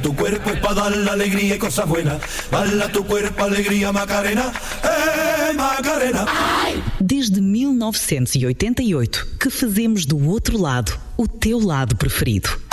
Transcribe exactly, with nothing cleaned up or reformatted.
tu cuerpo es para dar la alegría y cosas buenas. Baila tu cuerpo, alegría, Macarena, eh, Macarena. Desde mil novecentos e oitenta e oito que fazemos do outro lado o teu lado preferido.